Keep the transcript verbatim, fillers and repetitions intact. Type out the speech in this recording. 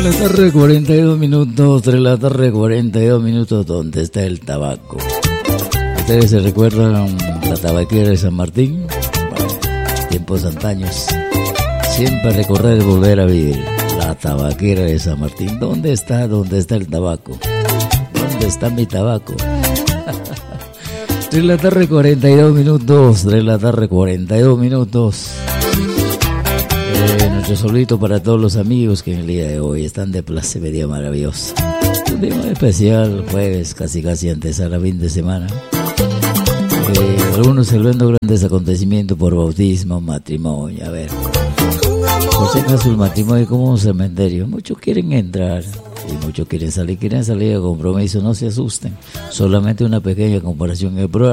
la tarde, cuarenta y dos minutos. tres de la tarde, cuarenta y dos minutos. ¿Dónde está el tabaco? ¿Ustedes se recuerdan la tabaquera de San Martín? Bueno, tiempos antaños. Siempre recorrer y volver a vivir. La tabaquera de San Martín. ¿Dónde está? ¿Dónde está el tabaco? ¿Dónde está mi tabaco? tres de la tarde, cuarenta y dos minutos. tres de la tarde, cuarenta y dos minutos. Eh, nuestro solito para todos los amigos que en el día de hoy están de placer, día maravilloso. Un día muy especial, jueves, casi casi antesala fin de semana. Eh, algunos celebrando grandes acontecimientos por bautismo, matrimonio. A ver, José Jesús, el matrimonio como un cementerio. Muchos quieren entrar y muchos quieren salir, quieren salir a compromiso. No se asusten, solamente una pequeña comparación. El programa